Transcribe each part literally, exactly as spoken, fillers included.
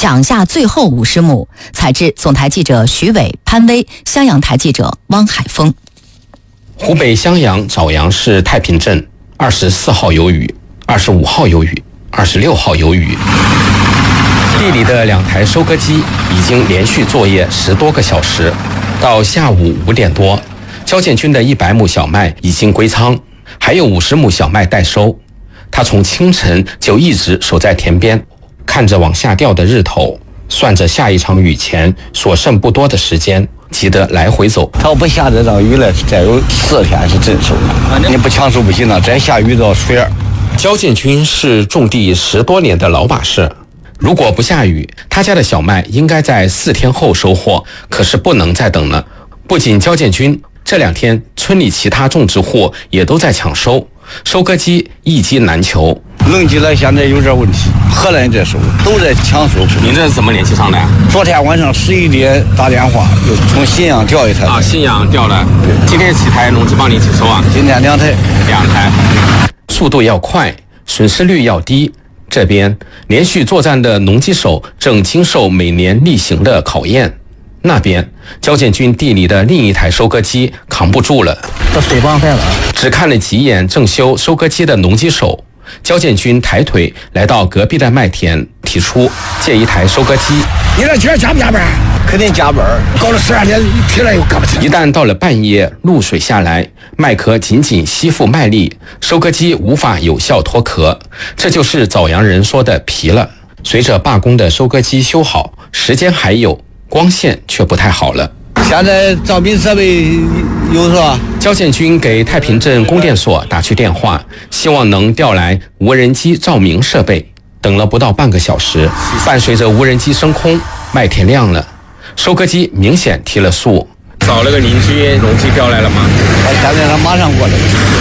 抢下最后五十亩。采制总台记者徐伟、潘威，襄阳台记者汪海峰。 湖北襄阳枣阳市太平镇二十四号有雨，二十五号有雨，二十六号有雨。地里的两台收割机已经连续作业十多个小时，到下午五点多，交建军的一百亩小麦已经归仓，还有五十亩小麦待收。他从清晨就一直守在田边，看着往下掉的日头，算着下一场雨前所剩不多的时间，急得来回走。 他要不下这场雨了，再有四天是真收了。你不抢收不行了，再下雨到水儿。 交建军是种地十多年的老把式，如果不下雨，他家的小麦应该在四天后收获，可是不能再等了。不仅交建军，这两天村里其他种植户也都在抢收，收割机一机难求。 农机了现在有点问题，荷兰这收都在抢收。 您这是怎么联系上的呀？ 昨天晚上十一点打电话，又从信阳调一台。 啊，信阳调了。今天几台农机帮你一起收啊？ 今天两台， 两台。速度要快，损失率要低。这边连续作战的农机手正经受每年例行的考验。那边交建军地里的另一台收割机扛不住了， 这水帮坏了。 只看了几眼正修收割机的农机手，交建军抬腿来到隔壁的麦田，提出借一台收割机。 你这今儿加不加班？ 肯定加班， 搞了十二点，疲了又干不起来。 一旦到了半夜，露水下来，麦壳紧紧吸附麦粒，收割机无法有效脱壳，这就是枣阳人说的疲了。随着罢工的收割机修好，时间还有，光线却不太好了。 现在照明设备有是吧？ 交建军给太平镇供电所打去电话，希望能调来无人机照明设备。等了不到半个小时，伴随着无人机升空，麦田亮了，收割机明显提了速。找了个邻居，农机调来了吗？ 现在他马上过来。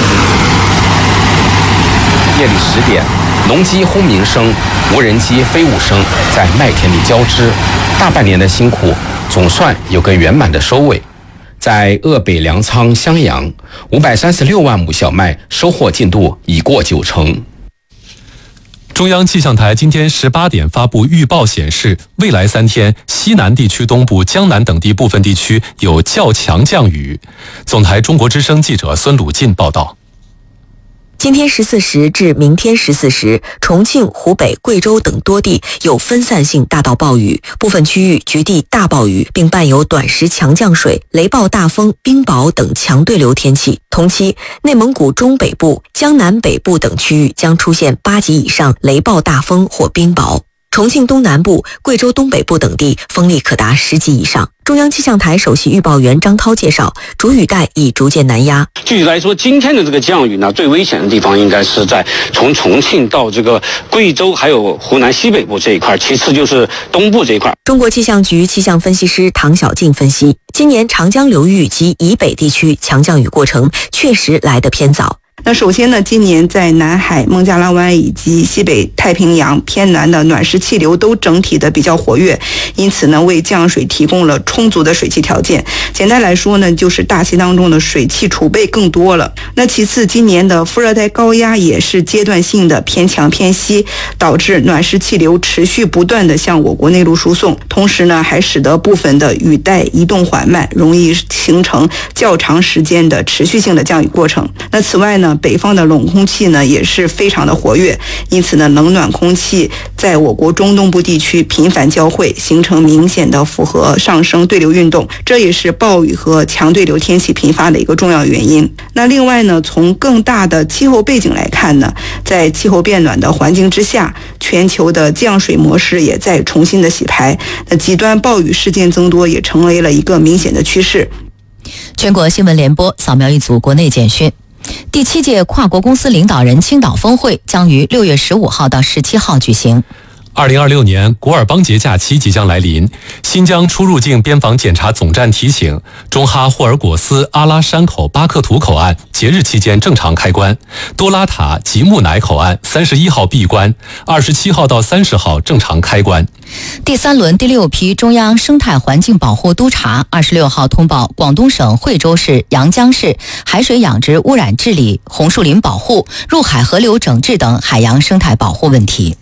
夜里十点，农机轰鸣声、无人机飞舞声在麦田里交织，大半年的辛苦总算有个圆满的收尾。在鄂北粮仓襄阳，五百三十六万亩小麦收获进度已过九成。 中央气象台今天十八点发布预报显示，未来三天西南地区东部、江南等地部分地区有较强降雨。总台中国之声记者孙鲁进报道。 今天十四时至明天十四时，重庆、湖北、贵州等多地有分散性大到暴雨，部分区域局地大暴雨，并伴有短时强降水、雷暴大风、冰雹等强对流天气。同期，内蒙古中北部、江南北部等区域将出现八级以上雷暴大风或冰雹。重庆东南部、贵州东北部等地风力可达十级以上。中央气象台首席预报员张涛介绍，主雨带已逐渐南压。 具体来说，今天的这个降雨呢，最危险的地方应该是在从重庆到这个贵州还有湖南西北部这一块，其次就是东部这一块。 中国气象局气象分析师唐小静分析，今年长江流域及以北地区强降雨过程确实来得偏早。 那首先呢，今年在南海、孟加拉湾以及西北太平洋偏南的暖湿气流都整体的比较活跃，因此呢，为降水提供了充足的水汽条件。简单来说呢，就是大气当中的水汽储备更多了。那其次，今年的副热带高压也是阶段性的偏强偏西，导致暖湿气流持续不断的向我国内陆输送，同时呢，还使得部分的雨带移动缓慢，容易形成较长时间的持续性的降雨过程。那此外呢，北方的冷空气呢也是非常的活跃，因此呢，冷暖空气在我国中东部地区频繁交汇，形成明显的复合上升对流运动，这也是暴雨和强对流天气频发的一个重要原因。那另外呢，从更大的气候背景来看呢，在气候变暖的环境之下，全球的降水模式也在重新的洗牌，那极端暴雨事件增多也成为了一个明显的趋势。 全国新闻联播扫描一组国内简讯。第七届跨国公司领导人青岛峰会将于六月十五号到十七号举行。 二零二六年古尔邦节假期即将来临，新疆出入境边防检查总站提醒，中哈霍尔果斯阿拉山口巴克图口岸节日期间正常开关，多拉塔吉木乃口岸三十一号闭关，二十七号到三十号正常开关。 第三轮第六批中央生态环境保护督察二十六号通报广东省惠州市、阳江市海水养殖污染治理、红树林保护、入海河流整治等海洋生态保护问题。